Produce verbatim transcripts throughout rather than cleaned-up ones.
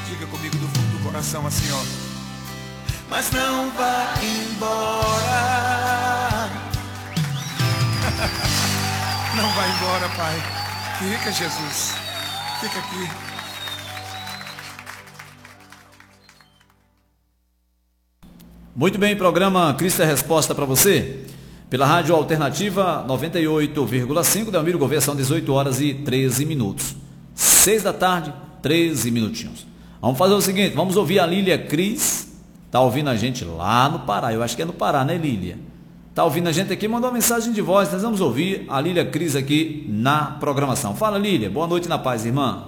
Diga comigo do fundo do coração assim, ó. Mas não vá embora. Não vai embora, Pai. Fica, Jesus. Fica aqui. Muito bem, programa Cristo é Resposta para você. Pela Rádio Alternativa noventa e oito vírgula cinco, Delmiro Gouveia, são dezoito horas e treze minutos. seis da tarde, treze minutinhos. Vamos fazer o seguinte, vamos ouvir a Lília Cris. Está ouvindo a gente lá no Pará. Eu acho que é no Pará, né, Lília? Está ouvindo a gente aqui, mandou uma mensagem de voz. Nós vamos ouvir a Lília Cris aqui na programação. Fala, Lília. Boa noite na paz, irmã.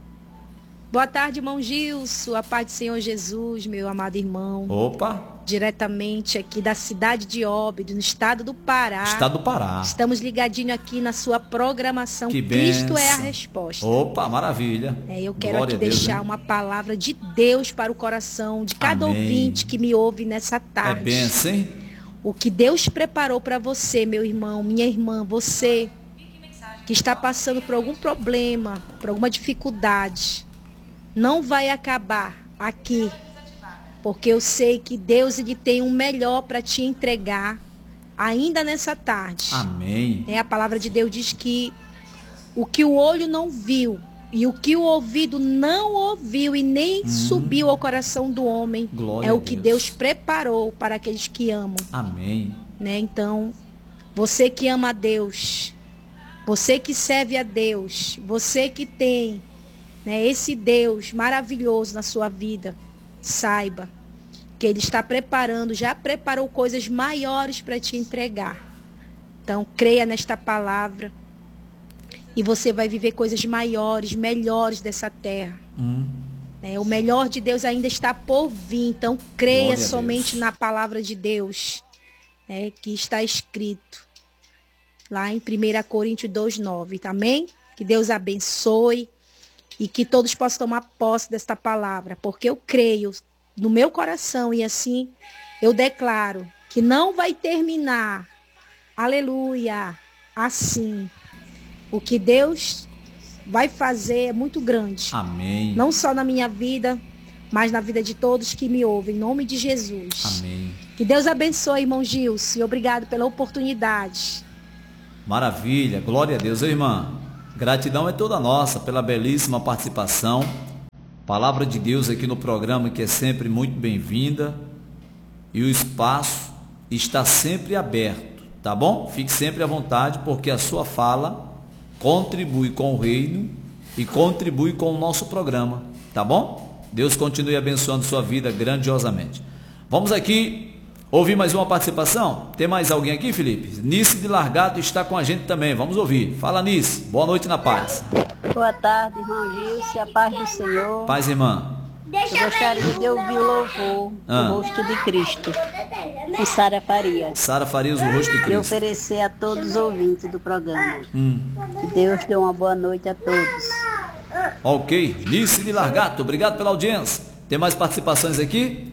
Boa tarde, irmão Gilson. A paz do Senhor Jesus, meu amado irmão. Opa. Diretamente aqui da cidade de Óbidos, no estado do Pará. Estado do Pará. Estamos ligadinhos aqui na sua programação. Que Cristo benção. É a Resposta. Opa, maravilha. É, eu quero Glória aqui a Deus, deixar hein? uma palavra de Deus para o coração de cada Amém. ouvinte que me ouve nessa tarde. É benção, hein? O que Deus preparou para você, meu irmão, minha irmã, você que está passando por algum problema, por alguma dificuldade, não vai acabar aqui, porque eu sei que Deus ele tem um melhor para te entregar ainda nessa tarde. Amém. É, a palavra de Deus diz que o que o olho não viu e o que o ouvido não ouviu e nem hum. subiu ao coração do homem, Glória é o a que Deus. Deus preparou para aqueles que amam. Amém. Né? Então, você que ama a Deus, você que serve a Deus, você que tem, né, esse Deus maravilhoso na sua vida, saiba que Ele está preparando, já preparou coisas maiores para te entregar. Então, creia nesta palavra e você vai viver coisas maiores, melhores dessa terra. Hum. É, o melhor de Deus ainda está por vir. Então, creia Glória a somente Deus. na palavra de Deus, é, que está escrito lá em primeira Coríntios dois, nove. Amém? Que Deus abençoe e que todos possam tomar posse desta palavra, porque eu creio no meu coração e assim eu declaro que não vai terminar, aleluia, assim. O que Deus vai fazer é muito grande. Amém. Não só na minha vida, mas na vida de todos que me ouvem, em nome de Jesus. Amém. Que Deus abençoe, irmão Gilson, e obrigado pela oportunidade. Maravilha, glória a Deus, irmã. Gratidão é toda nossa pela belíssima participação. Palavra de Deus aqui no programa que é sempre muito bem-vinda. E o espaço está sempre aberto, tá bom? Fique sempre à vontade, porque a sua fala contribui com o reino e contribui com o nosso programa, tá bom? Deus continue abençoando sua vida grandiosamente. Vamos aqui ouvir mais uma participação? Tem mais alguém aqui, Felipe? Nice de Largado está com a gente também. Vamos ouvir. Fala, Nice. Boa noite na paz. Boa tarde, irmão Gilson. A paz do Senhor. Paz, irmã. Eu gostaria de ouvir o louvor Ah. do rosto de Cristo, com Sara Farias. Sara Farias, o rosto de E Cristo. oferecer a todos os ouvintes do programa. Hum. Que Deus dê uma boa noite a todos. Ok. Nice de Largato, obrigado pela audiência. Tem mais participações aqui?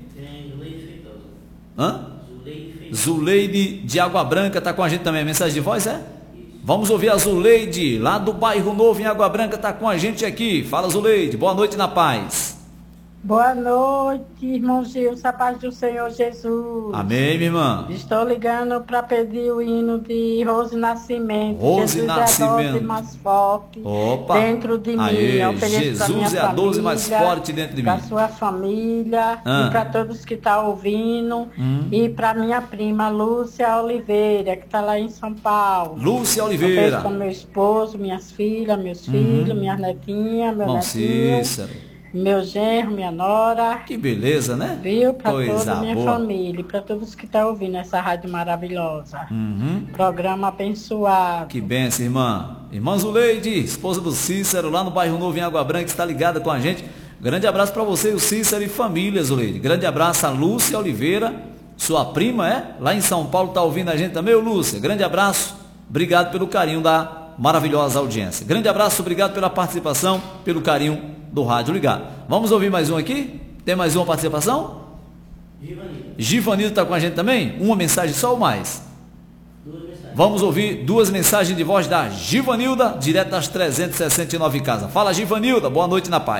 Hã? Zuleide de Água Branca está com a gente também. Mensagem de voz, é? Vamos ouvir a Zuleide, lá do Bairro Novo, em Água Branca, está com a gente aqui. Fala, Zuleide. Boa noite na paz. Boa noite, irmão Gilson, a paz do Senhor Jesus. Amém, minha irmã. Estou ligando para pedir o hino de Rose Nascimento. Rose Jesus Nascimento. é a doze mais forte Opa. dentro de Aê, mim. Eu ofereço pra minha Jesus é a doze mais família, forte dentro de pra mim. sua família Ah. e para todos que estão tá ouvindo. Hum. E para minha prima Lúcia Oliveira, que está lá em São Paulo. Lúcia Ofereço Oliveira. para meu esposo, minhas filhas, meus Uhum. filhos, minhas netinhas, meu Irmão netinho, Cícero. meu genro, minha nora. Que beleza, né? Viu? Para Coisa toda a minha boa. família, para todos que estão ouvindo essa rádio maravilhosa. Uhum. Programa abençoado. Que benção, irmã. Irmã Zuleide, esposa do Cícero, lá no Bairro Novo, em Água Branca, está ligada com a gente. Grande abraço para você, o Cícero e família, Zuleide. Grande abraço a Lúcia Oliveira, sua prima, é? Lá em São Paulo, está ouvindo a gente também, ô Lúcia. Grande abraço, obrigado pelo carinho da maravilhosa audiência. Grande abraço, obrigado pela participação, pelo carinho do rádio ligado. Vamos ouvir mais um aqui? Tem mais uma participação? Givanildo. Givanildo está com a gente também? Uma mensagem só ou mais? Duas mensagens. Vamos ouvir duas mensagens de voz da Givanilda, direto das trezentas e sessenta e nove casas. Fala, Givanilda, boa noite na paz.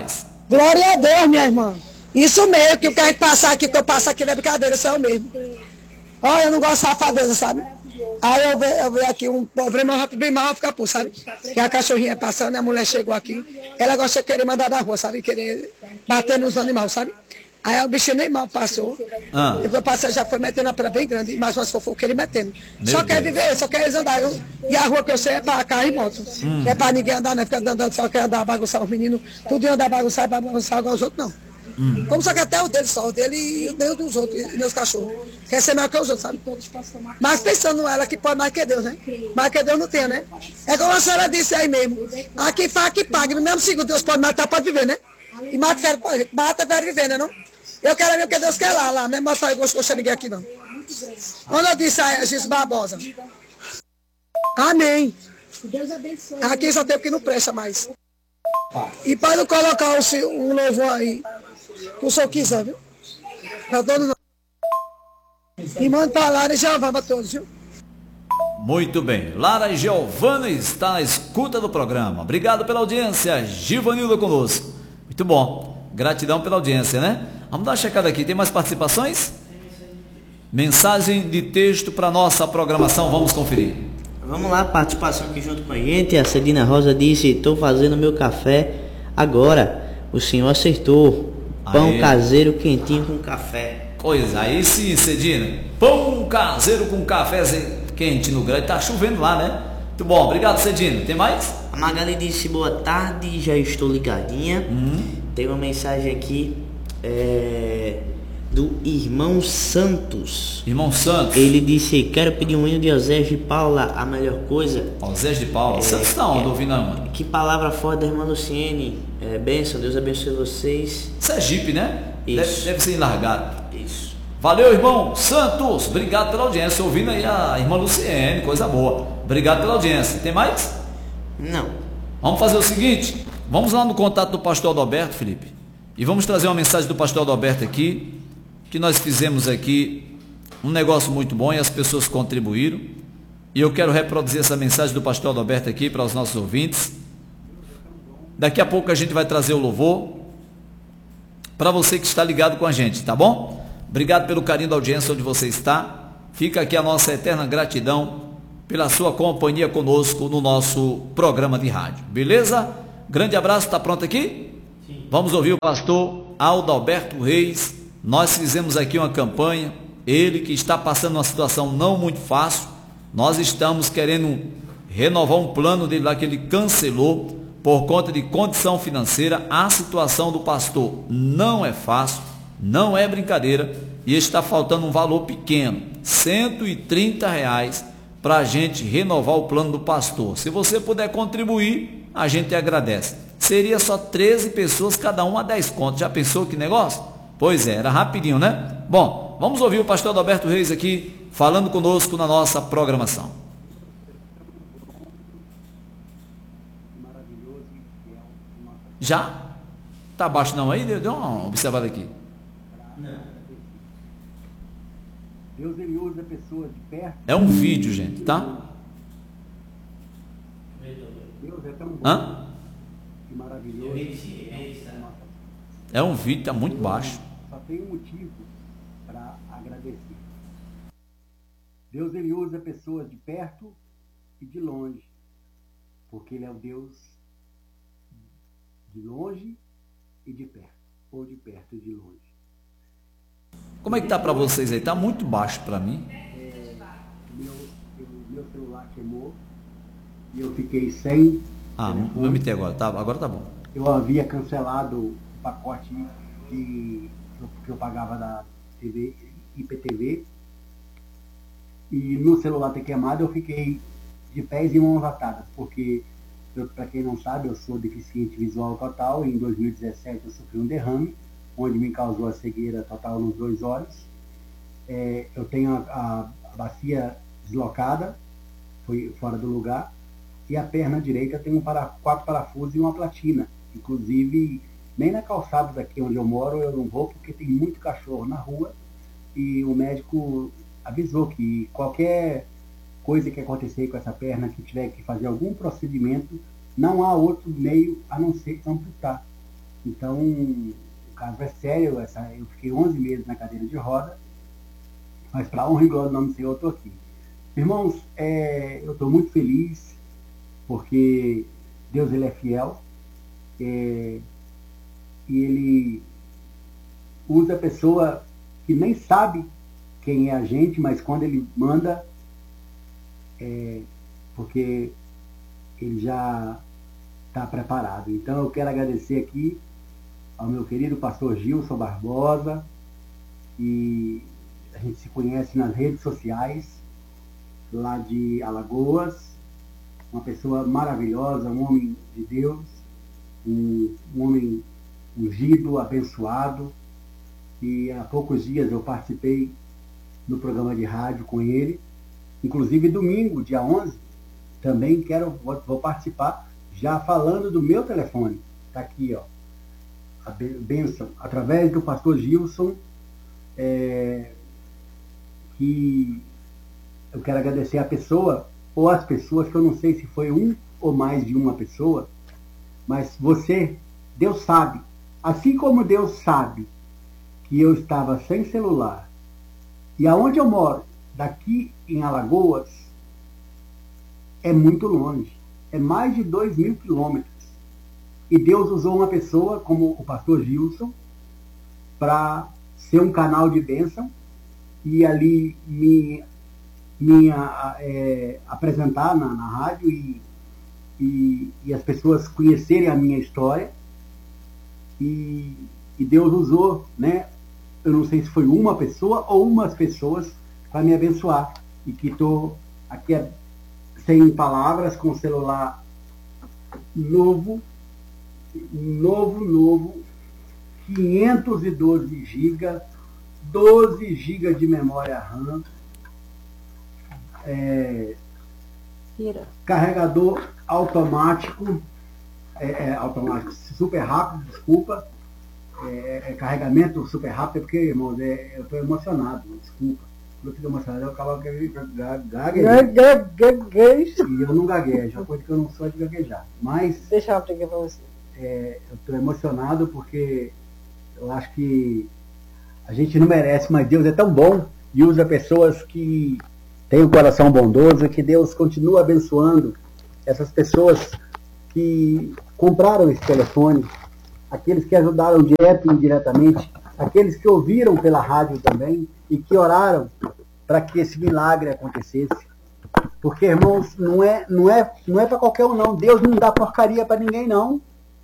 Glória a Deus, minha irmã. Isso mesmo, que o que a gente passar aqui, que eu passo aqui não é brincadeira, isso é o mesmo. Olha, eu não gosto de safadeza, sabe? Aí eu vejo, eu vejo aqui um problema bem mal ficar por, sabe? Que a cachorrinha passando, a mulher chegou aqui, ela gosta de querer mandar da rua, sabe? Querer bater nos animais, sabe? Aí o bichinho nem mal passou. Ah. Depois passou, já foi metendo a pedra bem grande, mas umas fofocas ele metendo. Meu só quer Deus. viver, só quer eles andar. Eu- e a rua que eu sei é para carro e moto. Hum. Não é para ninguém andar, não é ficar andando, só quer andar, bagunçar os meninos. Tudo ia andar, bagunçar, bagunçar igual os outros, não. Hum. Como só que até o dele só, o dele e o dele dos outros, e meus cachorros. Quer ser maior que os outros, sabe? Mas pensando ela que pode mais que Deus, né? Mais que Deus não tem, né? É como a senhora disse aí mesmo. Aqui faz que pague. No mesmo segundo Deus pode matar, pode viver, né? E mata, fera, pode- mata, fera viver, né? Não? Eu quero ver o que Deus quer lá, lá. Não é mostrar igual os ninguém aqui, não. Quando eu disse a Jesus Barbosa. Amém. Aqui só tem o que não presta mais. E para não colocar o se- um louvor aí, que o senhor quiser, viu? Pra todos nós. E manda pra lá e já vai pra todos, viu? Muito bem. Lara e Giovana está na escuta do programa. Obrigado pela audiência. Givanildo conosco. Muito bom. Gratidão pela audiência, né? Vamos dar uma checada aqui. Tem mais participações? Mensagem de texto para nossa programação. Vamos conferir. Vamos lá, participação aqui junto com a gente. A Celina Rosa disse: estou fazendo meu café agora. O senhor acertou. Pão Aê. caseiro quentinho com café. Coisa, aí sim, Cedina. Pão caseiro com café quente no grande. Tá chovendo lá, né? Muito bom. Obrigado, Cedina. Tem mais? A Magali disse: boa tarde, já estou ligadinha. Hum. Tem uma mensagem aqui é, do irmão Santos. Irmão Santos. Ele disse: quero pedir um hino de Osés de Paula, a melhor coisa. Osés de Paula. É, Santos tá onde? é. Ouvindo, mano? Que palavra forte da irmã Luciene. É, bênção, Deus abençoe vocês. Sergipe, né? Isso. Deve, deve ser largado. Isso. Valeu, irmão Santos. Obrigado pela audiência. Ouvindo aí a irmã Luciene, coisa boa. Obrigado pela audiência. Tem mais? Não. Vamos fazer o seguinte. Vamos lá no contato do pastor Adalberto, Felipe. E vamos trazer uma mensagem do pastor Adalberto aqui. Que nós fizemos aqui um negócio muito bom e as pessoas contribuíram. E eu quero reproduzir essa mensagem do pastor Adalberto aqui para os nossos ouvintes. Daqui a pouco a gente vai trazer o louvor para você que está ligado com a gente, tá bom? Obrigado pelo carinho da audiência onde você está. Fica aqui a nossa eterna gratidão pela sua companhia conosco no nosso programa de rádio. Beleza? Grande abraço, está pronto aqui? Sim. Vamos ouvir o pastor Adalberto Reis. Nós fizemos aqui uma campanha, ele que está passando uma situação não muito fácil. Nós estamos querendo renovar um plano dele lá que ele cancelou por conta de condição financeira. A situação do pastor não é fácil, não é brincadeira, e está faltando um valor pequeno, cento e trinta reais, para a gente renovar o plano do pastor. Se você puder contribuir, a gente agradece. Seria só treze pessoas, cada uma a dez contos. Já pensou que negócio? Pois é, era rapidinho, né? Bom, vamos ouvir o pastor Adalberto Reis aqui, falando conosco na nossa programação. Já? Tá baixo não aí? Deu, deu uma observada aqui. Não. Deus, ele usa pessoas de perto. É um vídeo, gente, tá? Deus é tão bom. Hã? Que maravilhoso. É um vídeo, tá muito baixo. Só tem um motivo para agradecer. Deus, ele usa pessoas de perto e de longe. Porque ele é o Deus de longe e de perto. Ou de perto e de longe. Como é que tá para vocês aí? Tá muito baixo para mim. É, meu, eu, meu celular queimou e eu fiquei sem. Ah, vou meter agora. Tá, agora tá bom. Eu havia cancelado o pacote que eu, que eu pagava da T V, I P T V. E no celular ter queimado, eu fiquei de pés e mãos atadas, porque, para quem não sabe, eu sou deficiente visual total. E em dois mil e dezessete eu sofri um derrame, onde me causou a cegueira total nos dois olhos. É, eu tenho a, a, a bacia deslocada, foi fora do lugar, e a perna direita tem um para, quatro parafusos e uma platina. Inclusive, nem na calçada daqui onde eu moro eu não vou, porque tem muito cachorro na rua, e o médico avisou que qualquer coisa que acontecer com essa perna, que tiver que fazer algum procedimento, não há outro meio a não ser amputar. Então, o caso é sério, essa, eu fiquei onze meses na cadeira de roda, mas para honra e glória do nome do Senhor, eu estou aqui. Irmãos, é, eu estou muito feliz, porque Deus ele é fiel, é, e Ele usa a pessoa que nem sabe quem é a gente, mas quando Ele manda, é, porque Ele já está preparado. Então eu quero agradecer aqui ao meu querido pastor Gilson Barbosa, e a gente se conhece nas redes sociais, lá de Alagoas, uma pessoa maravilhosa, um homem de Deus, um, um homem ungido, abençoado, e há poucos dias eu participei no programa de rádio com ele, inclusive domingo, dia onze, também quero, vou, vou participar, já falando do meu telefone, está aqui, ó, a bênção, através do pastor Gilson, é, que eu quero agradecer a pessoa, ou as pessoas, que eu não sei se foi um ou mais de uma pessoa, mas você, Deus sabe, assim como Deus sabe que eu estava sem celular, e aonde eu moro, daqui em Alagoas, é muito longe, é mais de dois mil quilômetros. E Deus usou uma pessoa, como o pastor Gilson, para ser um canal de bênção e ali me, me é, apresentar na, na rádio e, e, e as pessoas conhecerem a minha história. E, e Deus usou, né? Eu não sei se foi uma pessoa ou umas pessoas para me abençoar. E que estou aqui sem palavras, com o celular novo, novo, novo, quinhentos e doze gigas, doze gigas de memória RAM, é, carregador automático, é, é, automático, super rápido, desculpa, é, é, carregamento super rápido, porque, irmãos, é, eu estou emocionado, desculpa, eu fico emocionado, eu acabo gaguejando, e eu não gaguejo, é uma coisa que eu não sou de gaguejar, mas... Deixa eu aplicar para você. É, eu estou emocionado porque eu acho que a gente não merece, mas Deus é tão bom e usa pessoas que têm um coração bondoso, que Deus continua abençoando essas pessoas que compraram esse telefone, aqueles que ajudaram direto e indiretamente, aqueles que ouviram pela rádio também e que oraram para que esse milagre acontecesse. Porque, irmãos, não é, não é, não é para qualquer um não. Deus não dá porcaria para ninguém não.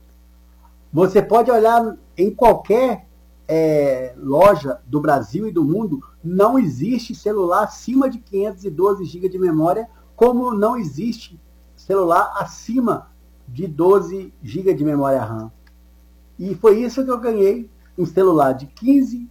Você pode olhar em qualquer é, loja do Brasil e do mundo, não existe celular acima de quinhentos e doze gigas de memória, como não existe celular acima de doze gigas de memória RAM. E foi isso que eu ganhei, um celular de quinze,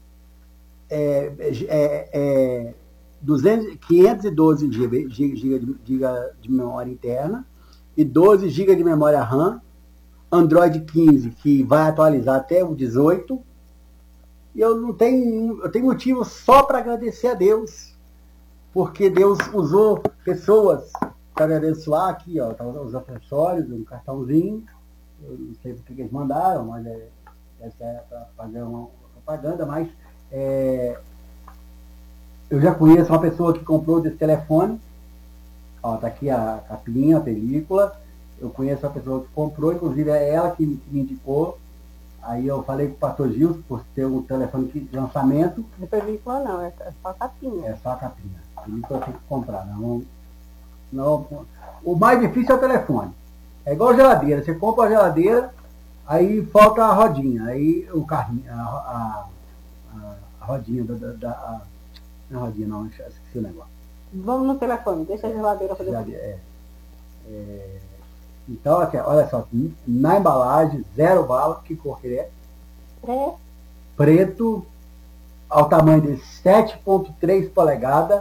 é, é, é, duzentos, quinhentos e doze gigas de, de memória interna e doze gigas de memória RAM, Android quinze, que vai atualizar até o dezoito, e eu não tenho, eu tenho motivo só para agradecer a Deus, porque Deus usou pessoas para me abençoar. Aqui, ó, tá os acessórios, um cartãozinho, eu não sei porque eles mandaram, mas é, essa é para fazer uma propaganda, mas é, eu já conheço uma pessoa que comprou desse telefone, ó, tá aqui a capinha, a película. Eu conheço a pessoa que comprou, inclusive é ela que me indicou. Aí eu falei com o pastor Gilson, por ter um telefone de lançamento. Não é película não, é só a capinha. É só a capinha. A película eu tenho que comprar. Não, não, o mais difícil é o telefone. É igual a geladeira. Você compra a geladeira, aí falta a rodinha. Aí o carrinho, a, a, a, a rodinha da... da, da a, não é a rodinha não, esqueci o negócio. Vamos no telefone, deixa a geladeira fazer. Geladeira, é. É... Então, aqui, olha só, na embalagem, zero bala, que cor que ele é? Preto. Preto, ao tamanho de sete ponto três polegadas.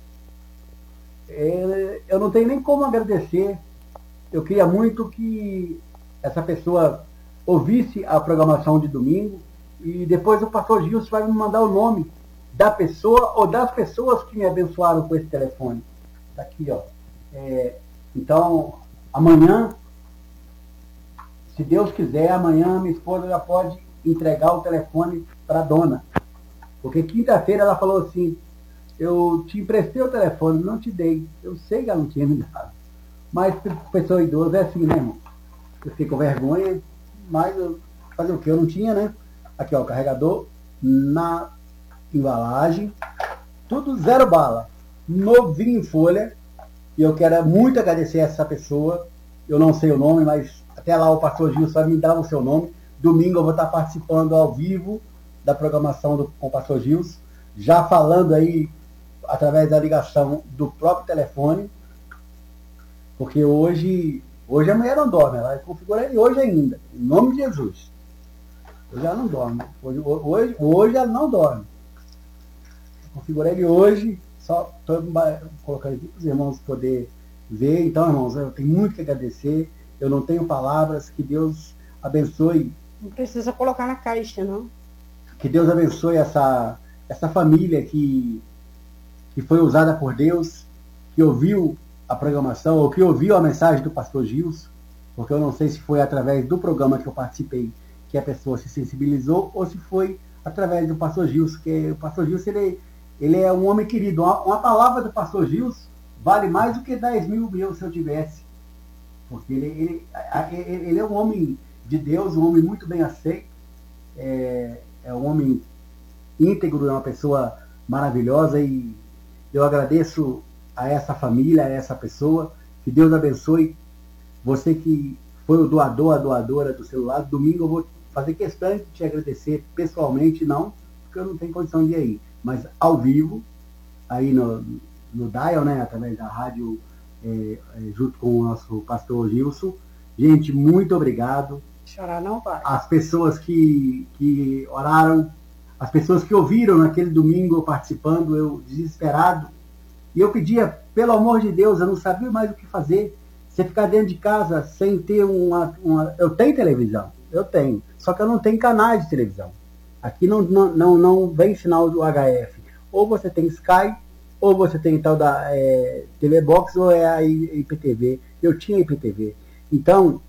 É, eu não tenho nem como agradecer. Eu queria muito que essa pessoa ouvisse a programação de domingo e depois o pastor Gilson vai me mandar o nome da pessoa ou das pessoas que me abençoaram com esse telefone. Está aqui, ó. É, então... Amanhã, se Deus quiser, amanhã minha esposa já pode entregar o telefone para a dona. Porque quinta-feira ela falou assim, eu te emprestei o telefone, não te dei. Eu sei que ela não tinha me dado. Mas pessoa idosa é assim, né, irmão? Eu fiquei com vergonha, mas eu, fazer o que? Eu não tinha, né? Aqui, ó, o carregador na embalagem, tudo zero bala, novinho em folha. E eu quero muito agradecer a essa pessoa. Eu não sei o nome, mas até lá o pastor Gilson vai me dar o seu nome. Domingo eu vou estar participando ao vivo da programação do, com o pastor Gilson, já falando aí através da ligação do próprio telefone, porque hoje, hoje a mulher não dorme, ela configura ele hoje ainda, em nome de Jesus. Hoje ela não dorme, hoje, hoje, hoje ela não dorme. Configurei ele hoje, só estou colocando aqui para os irmãos poderem ver. Então, irmãos, eu tenho muito que agradecer, eu não tenho palavras, que Deus abençoe. Não precisa colocar na caixa, não. Que Deus abençoe essa, essa família que, que foi usada por Deus, que ouviu a programação, ou que ouviu a mensagem do pastor Gilson, porque eu não sei se foi através do programa que eu participei que a pessoa se sensibilizou, ou se foi através do pastor Gilson, que o pastor Gilson, ele, ele é um homem querido. Uma, uma palavra do pastor Gilson vale mais do que dez mil mil se eu tivesse. Porque ele, ele, ele, ele é um homem de Deus, um homem muito bem aceito, é, é um homem íntegro, é uma pessoa maravilhosa, e eu agradeço a essa família, a essa pessoa, que Deus abençoe você que foi o doador, a doadora do celular. Domingo eu vou fazer questão de te agradecer pessoalmente, não, porque eu não tenho condição de ir aí, mas ao vivo, aí no, no Dial, né, através da rádio, é, é, junto com o nosso pastor Gilson. Gente, muito obrigado. Chorar não vai. As pessoas que, que oraram, as pessoas que ouviram naquele domingo eu participando, eu desesperado, e eu pedia, pelo amor de Deus, eu não sabia mais o que fazer. Você ficar dentro de casa sem ter uma, uma... Eu tenho televisão, eu tenho, só que eu não tenho canais de televisão. Aqui não, não, não, não vem sinal do H F. Ou você tem Sky, ou você tem tal da é, T V Box, ou é a I P T V. Eu tinha I P T V. Então,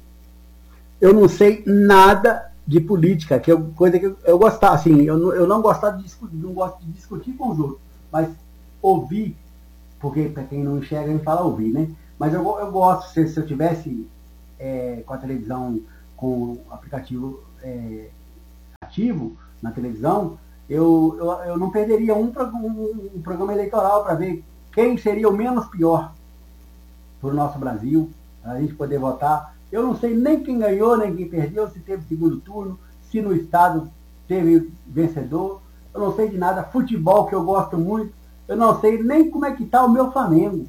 eu não sei nada de política, que eu, coisa que eu, eu gostava, assim, eu, eu não gostava de discutir, não gosto de discutir com os outros, mas ouvir, porque para quem não enxerga, a gente fala ouvir, né? Mas eu, eu gosto, se, se eu tivesse é, com a televisão, com o aplicativo é, ativo na televisão, eu, eu, eu não perderia um, um, um programa eleitoral para ver quem seria o menos pior para o nosso Brasil, a gente poder votar. Eu não sei nem quem ganhou, nem quem perdeu, se teve segundo turno, se no estado teve vencedor. Eu não sei de nada. Futebol, que eu gosto muito, eu não sei nem como é que está o meu Flamengo.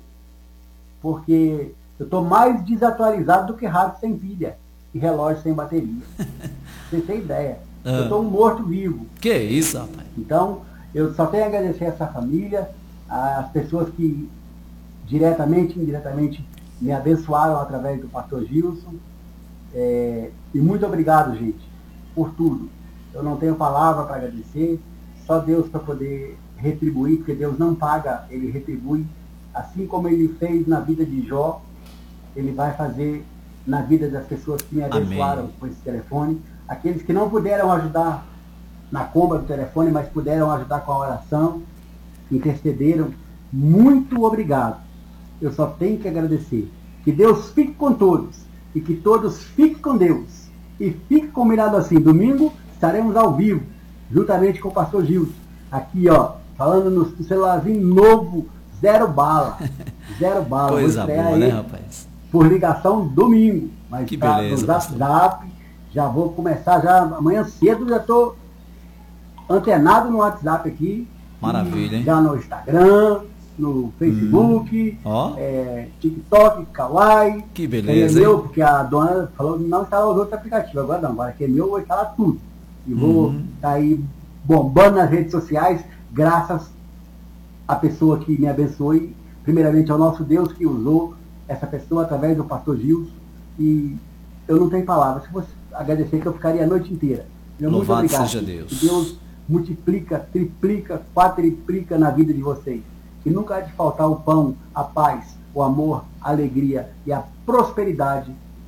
Porque eu estou mais desatualizado do que rádio sem pilha e relógio sem bateria. Você tem ideia. Ah. Eu estou um morto-vivo. Que isso, rapaz? Então, eu só tenho a agradecer a essa família, as pessoas que diretamente e indiretamente me abençoaram através do pastor Gilson. É, e muito obrigado, gente, por tudo. Eu não tenho palavra para agradecer, só Deus para poder retribuir, porque Deus não paga, Ele retribui. Assim como Ele fez na vida de Jó, Ele vai fazer na vida das pessoas que me abençoaram com esse telefone. Aqueles que não puderam ajudar na compra do telefone, mas puderam ajudar com a oração, intercederam. Muito obrigado. Eu só tenho que agradecer. Que Deus fique com todos e que todos fiquem com Deus. E fique combinado assim, domingo estaremos ao vivo, juntamente com o pastor Gilson. Aqui, ó, falando no celularzinho novo, zero bala. Zero bala. Coisa boa, né, rapaz? Por ligação domingo. Mas que tá beleza, no Zap Zap. Já vou começar já amanhã cedo, já estou antenado no WhatsApp aqui. Maravilha, hein? Já no Instagram, no Facebook, hum. oh. é, TikTok, Kawaii. Que beleza, é meu, porque a dona falou que não instalar os outros aplicativos. Agora não, agora que é meu, eu vou instalar tudo. E vou estar uhum. tá aí bombando nas redes sociais, graças à pessoa que me abençoe. Primeiramente ao nosso Deus que usou essa pessoa através do pastor Gilson. E eu não tenho palavras. Se fosse agradecer, que eu ficaria a noite inteira. Meu, Louvado muito obrigado. seja Deus. Que Deus multiplica, triplica, quadriplica na vida de vocês. Que nunca há de faltar o pão, a paz, o amor, a alegria e a prosperidade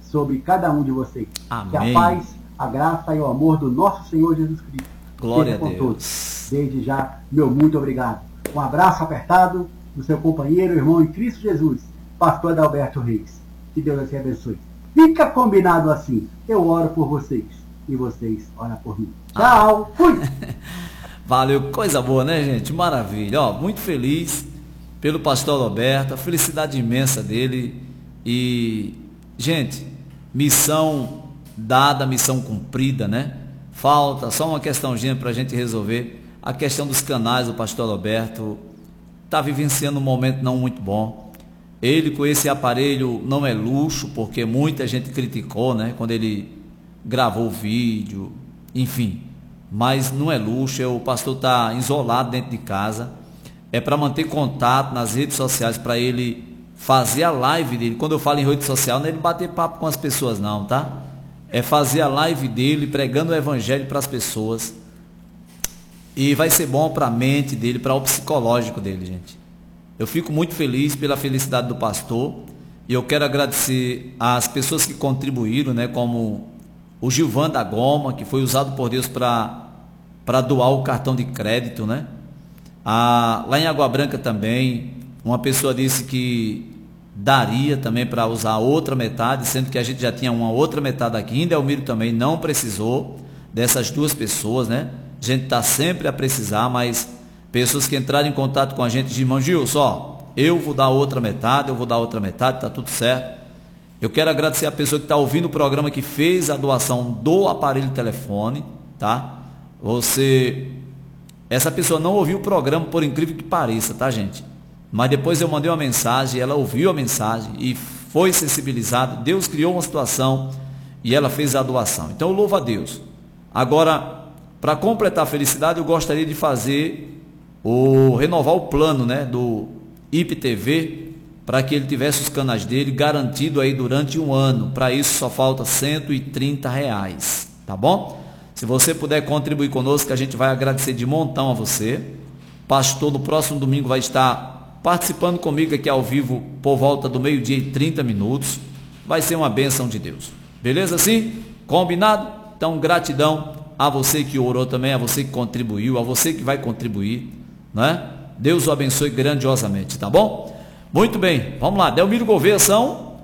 sobre cada um de vocês. Amém. Que a paz, a graça e o amor do nosso Senhor Jesus Cristo Glória seja a com Deus. todos. Desde já, meu muito obrigado. Um abraço apertado do seu companheiro, irmão em Cristo Jesus, pastor Adalberto Reis. Que Deus assim abençoe. Fica combinado assim. Eu oro por vocês e vocês oram por mim. Tchau. Fui. Valeu, coisa boa, né, gente? Maravilha. Ó, muito feliz pelo pastor Adalberto, a felicidade imensa dele. E, gente, missão dada, missão cumprida, né? Falta só uma questãozinha para a gente resolver. A questão dos canais, o pastor Alberto está vivenciando um momento não muito bom. Ele com esse aparelho não é luxo, porque muita gente criticou, né? Quando ele gravou o vídeo, enfim. Mas não é luxo, o pastor está isolado dentro de casa. É para manter contato nas redes sociais, para ele fazer a live dele. Quando eu falo em rede social, não é ele bater papo com as pessoas não, tá? É fazer a live dele, pregando o evangelho para as pessoas. E vai ser bom para a mente dele, para o psicológico dele, gente. Eu fico muito feliz pela felicidade do pastor. E eu quero agradecer às pessoas que contribuíram, né? Como o Gilvan da Goma, que foi usado por Deus para para doar o cartão de crédito, né? Ah, lá em Água Branca também, uma pessoa disse que daria também para usar a outra metade, sendo que a gente já tinha uma outra metade aqui. Em Delmiro também não precisou dessas duas pessoas, né? A gente está sempre a precisar, mas pessoas que entraram em contato com a gente de irmão Gilson, ó, eu vou dar outra metade, eu vou dar outra metade, tá tudo certo. Eu quero agradecer a pessoa que está ouvindo o programa, que fez a doação do aparelho telefone, tá? Você, essa pessoa não ouviu o programa, por incrível que pareça, tá, gente? Mas depois eu mandei uma mensagem, ela ouviu a mensagem e foi sensibilizada. Deus criou uma situação e ela fez a doação. Então eu louvo a Deus. Agora, para completar a felicidade, eu gostaria de fazer o renovar o plano, né, do I P T V, para que ele tivesse os canais dele garantido aí durante um ano. Para isso só falta cento e trinta reais, tá bom? Se você puder contribuir conosco, a gente vai agradecer de montão a você. Pastor, no próximo domingo vai estar participando comigo aqui ao vivo por volta do meio-dia e trinta minutos. Vai ser uma bênção de Deus. Beleza assim? Combinado? Então, gratidão a você que orou também, a você que contribuiu, a você que vai contribuir, né? Deus o abençoe grandiosamente, tá bom? Muito bem, vamos lá. Delmiro Gouveia, são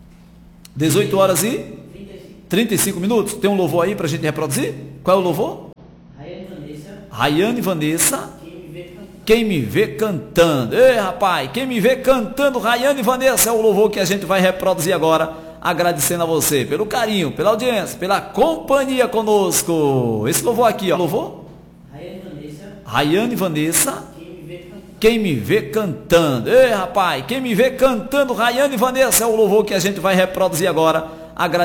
dezoito horas e trinta e cinco minutos. Tem um louvor aí para a gente reproduzir? Qual é o louvor? Rayane Vanessa. Rayane Vanessa. Quem me vê cantando. Ei, rapaz, quem me vê cantando, Rayane Vanessa, é o louvor que a gente vai reproduzir agora, agradecendo a você pelo carinho, pela audiência, pela companhia conosco. Esse louvor aqui, ó. Louvor? Rayane Vanessa. Rayane Vanessa. Quem me vê cantando. Ei, rapaz, quem me vê cantando, Rayane Vanessa, é o louvor que a gente vai reproduzir agora, agradecendo